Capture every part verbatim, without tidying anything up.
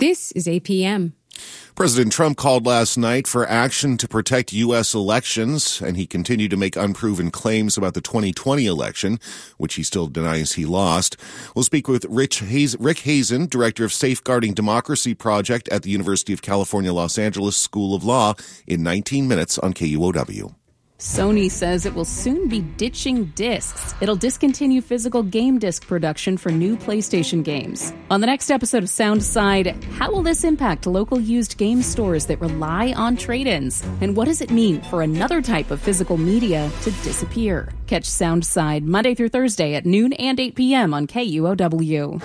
This is A P M. President Trump called last night for action to protect U S elections, and he continued to make unproven claims about the twenty twenty election, which he still denies he lost. We'll speak with Rich Hazen, Rick Hazen, director of Safeguarding Democracy Project at the University of California, Los Angeles School of Law, in nineteen minutes on K U O W. Sony says it will soon be ditching discs. It'll discontinue physical game disc production for new PlayStation games. On the next episode of Soundside, how will this impact local used game stores that rely on trade-ins? And what does it mean for another type of physical media to disappear? Catch Soundside Monday through Thursday at noon and eight p.m. on K U O W.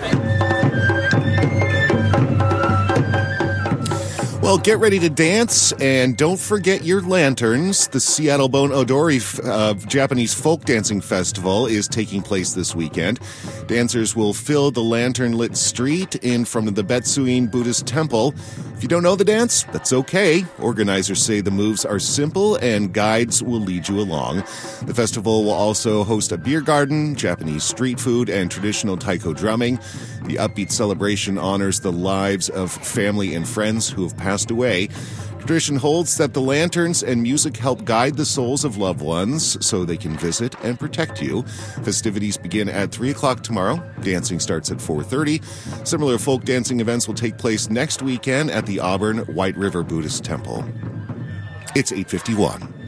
Well, get ready to dance, and don't forget your lanterns. The Seattle Bon Odori uh, Japanese Folk Dancing Festival is taking place this weekend. Dancers will fill the lantern-lit street in from the Betsuin Buddhist Temple. If you don't know the dance, that's okay. Organizers say the moves are simple, and guides will lead you along. The festival will also host a beer garden, Japanese street food, and traditional taiko drumming. The upbeat celebration honors the lives of family and friends who have passed away. Tradition holds that the lanterns and music help guide the souls of loved ones so they can visit and protect you. Festivities begin at three o'clock tomorrow. Dancing starts at four thirty. Similar folk dancing events will take place next weekend at the Auburn White River Buddhist Temple. It's eight fifty-one.